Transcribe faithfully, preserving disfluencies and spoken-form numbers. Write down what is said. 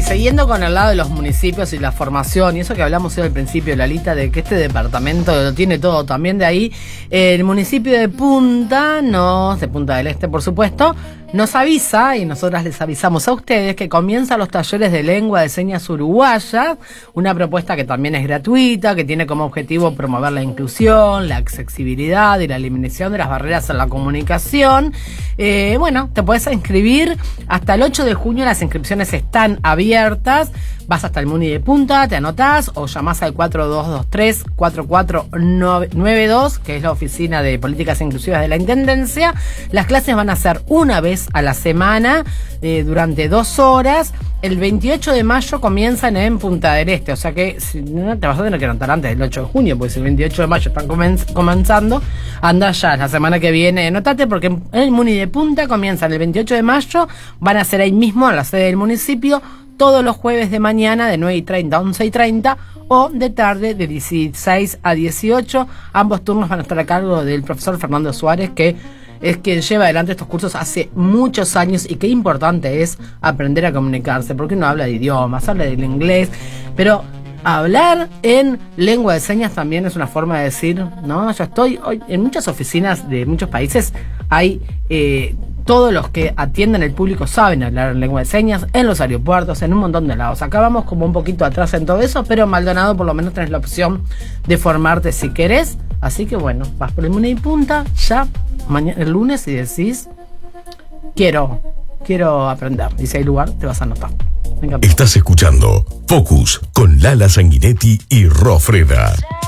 siguiendo con el lado de los municipios y la formación, y eso que hablamos hoy al principio, Lalita, de que este departamento lo tiene todo, también de ahí, eh, el municipio de Punta, nos, de Punta del Este, por supuesto, nos avisa, y nosotras les avisamos a ustedes, que comienzan los talleres de lengua de señas uruguaya, una propuesta que también es gratuita, que tiene como objetivo promover la inclusión, la accesibilidad y la eliminación de las barreras en la comunicación. Eh, bueno, te puedes inscribir hasta el ocho de junio, las inscripciones están abiertas, vas hasta el Muni de Punta, te anotás o llamás al cuatro dos dos tres, cuatro cuatro nueve dos, que es la oficina de políticas inclusivas de la Intendencia. Las clases van a ser una vez a la semana, eh, durante dos horas. El veintiocho de mayo comienzan en Punta del Este, o sea que si no te vas a tener que anotar antes del ocho de junio, porque si el veintiocho de mayo están comenz- comenzando, anda ya, la semana que viene, anotate, porque en el Muni de Punta comienzan el veintiocho de mayo, van a ser ahí mismo, en la sede del municipio, todos los jueves de mañana, de nueve y treinta a once y treinta, o de tarde, de dieciséis a dieciocho. Ambos turnos van a estar a cargo del profesor Fernando Suárez, que es quien lleva adelante estos cursos hace muchos años, y qué importante es aprender a comunicarse, porque uno habla de idiomas, habla del inglés, pero hablar en lengua de señas también es una forma de decir, no, yo estoy hoy en muchas oficinas de muchos países, hay eh, todos los que atienden el público saben hablar en lengua de señas, en los aeropuertos, en un montón de lados. Acá vamos como un poquito atrás en todo eso, pero en Maldonado por lo menos tenés la opción de formarte si querés. Así que bueno, vas por el Muni de Punta ya mañana, el lunes, y decís, quiero, quiero aprender. Y si hay lugar, te vas a anotar. Venga. Estás escuchando Focus con Lala Sanguinetti y Ro Freda.